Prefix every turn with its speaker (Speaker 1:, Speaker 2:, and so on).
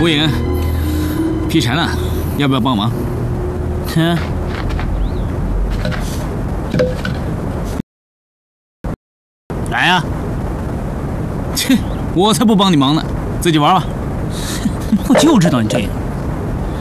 Speaker 1: 无影劈柴呢，要不要帮忙？
Speaker 2: 哼。来呀！
Speaker 1: 切，我才不帮你忙呢，自己玩吧。
Speaker 2: 我就知道你这样。